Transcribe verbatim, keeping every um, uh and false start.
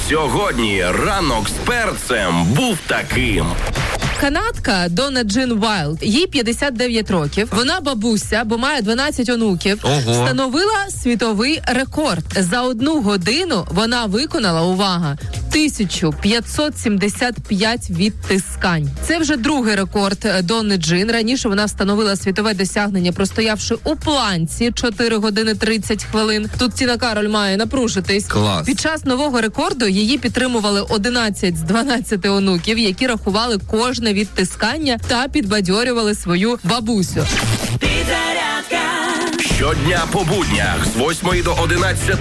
Сьогодні ранок з перцем був таким. Канадка Дона Джин Вайлд, їй п'ятдесят дев'ять років. Вона бабуся, бо має дванадцять онуків. Ого. Встановила світовий рекорд. За одну годину вона виконала, увага, тисячу п'ятсот сімдесят п'ять відтискань. Це вже другий рекорд Дони Джин. Раніше вона встановила світове досягнення, простоявши у планці чотири години тридцять хвилин. Тут Тіна Кароль має напружитись. Клас. Під час нового рекорду її підтримували одинадцять з дванадцяти онуків, які рахували кожне відтискання та підбадьорювали свою бабусю. Щодня по буднях з восьмої до одинадцятої